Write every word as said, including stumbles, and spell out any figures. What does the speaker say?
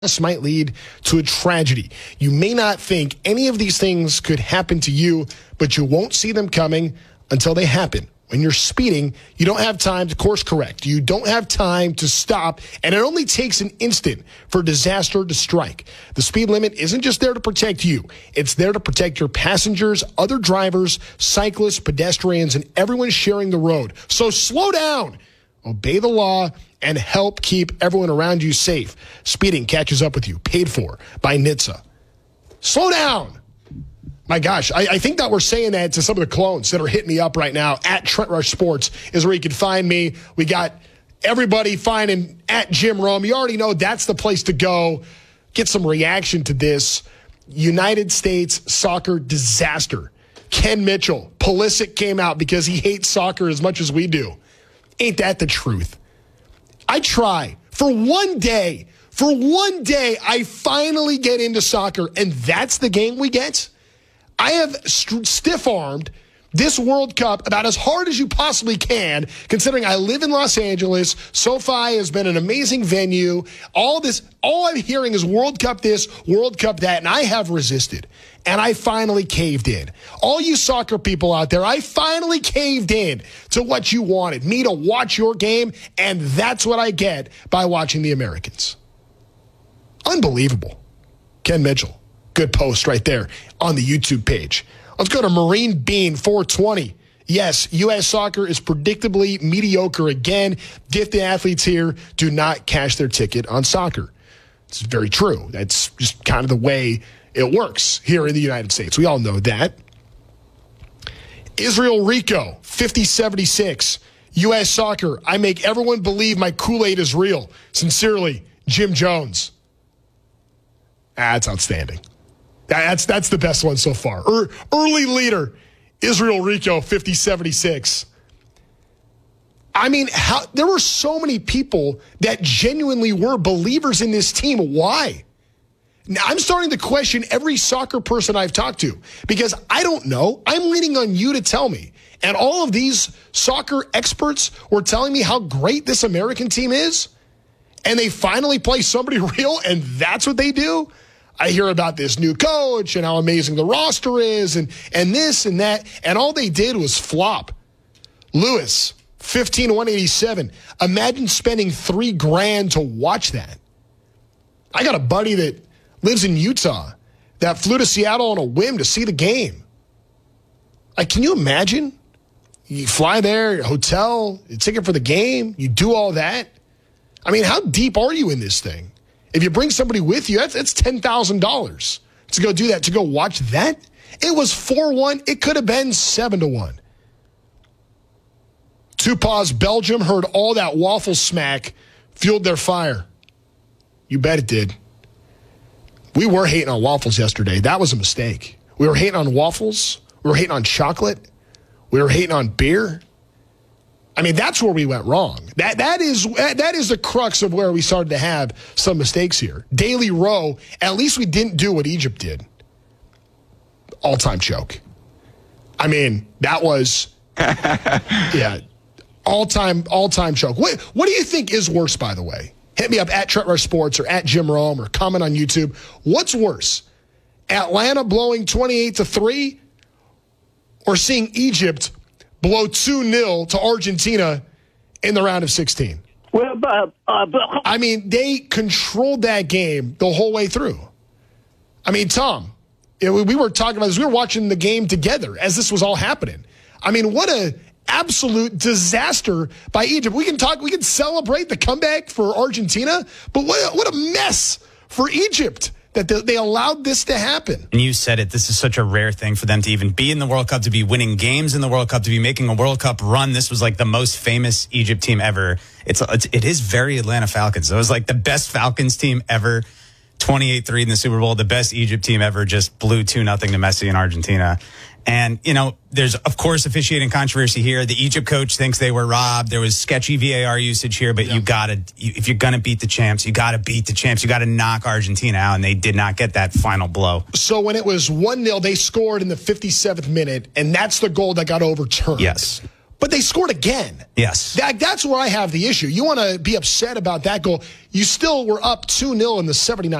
This might lead to a tragedy. You may not think any of these things could happen to you, but you won't see them coming until they happen. When you're speeding, you don't have time to course correct. You don't have time to stop, and it only takes an instant for disaster to strike. The speed limit isn't just there to protect you. It's there to protect your passengers, other drivers, cyclists, pedestrians, and everyone sharing the road. So slow down, obey the law, and help keep everyone around you safe. Speeding catches up with you. Paid for by N H T S A. Slow down. My gosh, I, I think that we're saying that to some of the clones that are hitting me up right now. At Trent Rush Sports is where you can find me. We got everybody finding at Jim Rome. You already know that's the place to go. Get some reaction to this United States soccer disaster. Ken Mitchell, Pulisic came out because he hates soccer as much as we do. Ain't that the truth? I try. For one day, for one day, I finally get into soccer, and that's the game we get? I have st- stiff-armed this World Cup about as hard as you possibly can, considering I live in Los Angeles. SoFi has been an amazing venue. All this, all I'm hearing is World Cup this, World Cup that, and I have resisted. And I finally caved in. All you soccer people out there, I finally caved in to what you wanted, me to watch your game, and that's what I get by watching the Americans. Unbelievable. Ken Mitchell, good post right there on the YouTube page. Let's go to Marine Bean four twenty. Yes, U S soccer is predictably mediocre again. Gifted athletes here do not cash their ticket on soccer. It's very true. That's just kind of the way it works here in the United States. We all know that. Israel Rico, fifty seventy-six. U S soccer, I make everyone believe my Kool-Aid is real. Sincerely, Jim Jones. That's outstanding. That's that's the best one so far. Er, early leader, Israel Rico, fifty seventy-six. I mean, how, there were so many people that genuinely were believers in this team. Why? Now, I'm starting to question every soccer person I've talked to because I don't know. I'm leaning on you to tell me. And all of these soccer experts were telling me how great this American team is. And they finally play somebody real, and that's what they do. I hear about this new coach and how amazing the roster is and, and this and that. And all they did was flop. Lewis, fifteen one eighty-seven. Imagine spending three grand to watch that. I got a buddy that lives in Utah that flew to Seattle on a whim to see the game. Like, can you imagine? You fly there, hotel, you ticket for the game, you do all that. I mean, how deep are you in this thing? If you bring somebody with you, that's, that's ten thousand dollars to go do that, to go watch that. It was four one. It could have been seven to one. Tupaz, Belgium, heard all that waffle smack, fueled their fire. You bet it did. We were hating on waffles yesterday. That was a mistake. We were hating on waffles. We were hating on chocolate. We were hating on beer. I mean, that's where we went wrong. That that is that is the crux of where we started to have some mistakes here. Daily Row, at least we didn't do what Egypt did. All-time choke. I mean, that was yeah, all-time all-time choke. What what do you think is worse, by the way? Hit me up at Trent Rush Sports or at Jim Rome or comment on YouTube. What's worse? Atlanta blowing twenty-eight to three or seeing Egypt blow two nil to Argentina in the round of sixteen? Well, uh, uh, I mean, they controlled that game the whole way through. I mean, Tom, it, we were talking about this. We were watching the game together as this was all happening. I mean, what a absolute disaster by Egypt. We can talk, we can celebrate the comeback for Argentina, but what, what a mess for Egypt that they, they allowed this to happen. And you said it, this is such a rare thing for them to even be in the World Cup, to be winning games in the World Cup, to be making a World Cup run. This was like the most famous Egypt team ever. It's, it's it is very Atlanta Falcons. It was like the best Falcons team ever, twenty-eight three in the Super Bowl. The best Egypt team ever just blew two nothing to Messi in Argentina. And, you know, there's, of course, officiating controversy here. The Egypt coach thinks they were robbed. There was sketchy V A R usage here, but yeah. you got to, you, if you're going to beat the champs, you got to beat the champs. You got to knock Argentina out, and they did not get that final blow. So when it was one nil, they scored in the fifty-seventh minute, and that's the goal that got overturned. Yes. But they scored again. Yes. That, that's where I have the issue. You want to be upset about that goal. You still were up two nil in the seventy-ninth